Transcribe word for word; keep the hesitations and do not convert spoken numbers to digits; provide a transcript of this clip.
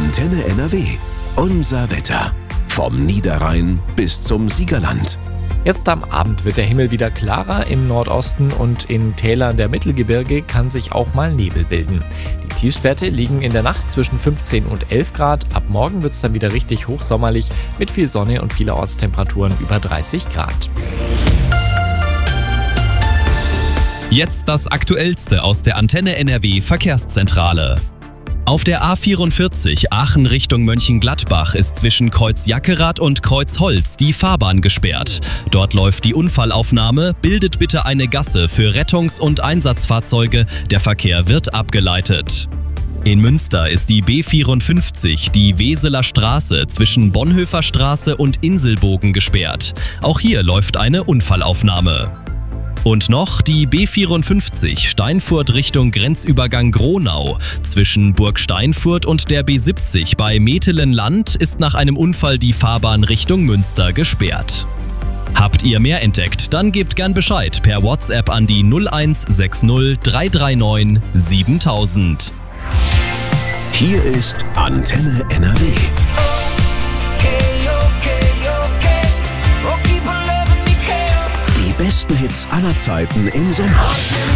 Antenne N R W. Unser Wetter. Vom Niederrhein bis zum Siegerland. Jetzt am Abend wird der Himmel wieder klarer. Im Nordosten und in Tälern der Mittelgebirge kann sich auch mal Nebel bilden. Die Tiefstwerte liegen in der Nacht zwischen fünfzehn und elf Grad. Ab morgen wird es dann wieder richtig hochsommerlich mit viel Sonne und vielerorts Temperaturen über dreißig Grad. Jetzt das Aktuellste aus der Antenne N R W Verkehrszentrale. Auf der A vierundvierzig Aachen Richtung Mönchengladbach ist zwischen Kreuz Jackerath und Kreuz Holz die Fahrbahn gesperrt. Dort läuft die Unfallaufnahme. Bildet bitte eine Gasse für Rettungs- und Einsatzfahrzeuge. Der Verkehr wird abgeleitet. In Münster ist die B vierundfünfzig, die Weseler Straße zwischen Bonhoeffer Straße und Inselbogen gesperrt. Auch hier läuft eine Unfallaufnahme. Und noch die B vierundfünfzig Steinfurt Richtung Grenzübergang Gronau. Zwischen Burg Steinfurt und der B siebzig bei Metelenland ist nach einem Unfall die Fahrbahn Richtung Münster gesperrt. Habt ihr mehr entdeckt? Dann gebt gern Bescheid per WhatsApp an die null eins sechs null drei drei neun siebentausend. Hier ist Antenne N R W. Die besten Hits aller Zeiten im Sommer.